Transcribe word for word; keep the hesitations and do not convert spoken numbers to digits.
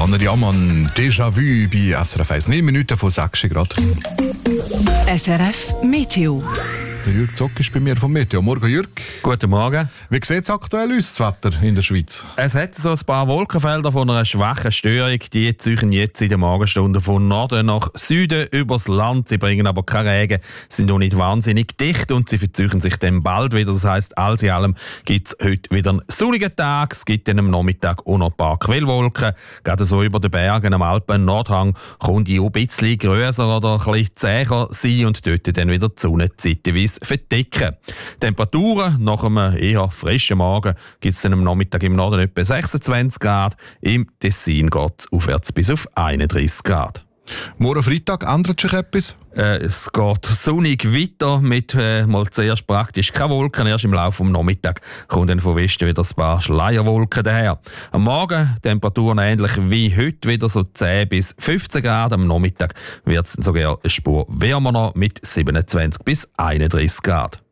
Japaner. Ja, man, Déjà-vu bei S R F eins. neun Minuten vor sechs Grad. S R F Meteo. Der Jürg Zock ist bei mir vom Meteo. Morgen, Jürg. Guten Morgen. Wie sieht es aktuell aus, das Wetter in der Schweiz? Es hat so ein paar Wolkenfelder von einer schwachen Störung. Die ziehen jetzt in den Morgenstunden von Norden nach Süden übers Land. Sie bringen aber keinen Regen, sind noch nicht wahnsinnig dicht und sie verziehen sich dann bald wieder. Das heisst, alles in allem gibt es heute wieder einen sonnigen Tag. Es gibt dann am Nachmittag auch noch ein paar Quellwolken. Gerade so über den Bergen am Alpen-Nordhang kann die auch ein bisschen grösser oder ein bisschen zäher sein und dort dann wieder die Sonne zeitweise verdecken. Temperaturen nach einem eher frischen Morgen gibt es dann am Nachmittag im Norden etwa sechsundzwanzig Grad. Im Tessin geht es aufwärts bis auf einunddreissig Grad. Morgen Freitag ändert sich etwas? Äh, es geht sonnig weiter mit äh, mal zuerst praktisch keine Wolken. Erst im Laufe des Nachmittags kommen dann von Westen wieder ein paar Schleierwolken daher. Am Morgen Temperaturen ähnlich wie heute, wieder so zehn bis fünfzehn Grad. Am Nachmittag wird es sogar eine Spur wärmer noch mit siebenundzwanzig bis einunddreissig Grad.